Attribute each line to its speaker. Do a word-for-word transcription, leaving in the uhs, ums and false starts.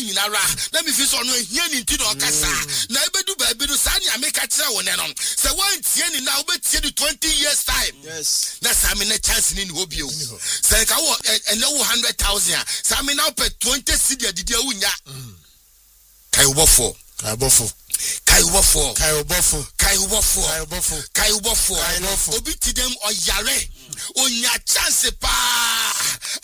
Speaker 1: nyinara na me fi so no hia ni nti do kasa na ebedu ba ebedu sa nya me ka kire wo ne no se wan tie ni na wo betie di twenty years time
Speaker 2: yes
Speaker 1: na sa me na chance ni ni obi o se ka wo ene wo one hundred thousand sa me na pe twenty cedi adidi a wunya kai wo bofo
Speaker 2: kai bofo
Speaker 1: kai wo bofo
Speaker 2: kai wo bofo
Speaker 1: kai wo bofo
Speaker 2: kai bofo
Speaker 1: kai wo bofo obi ti dem oyare onya chance pa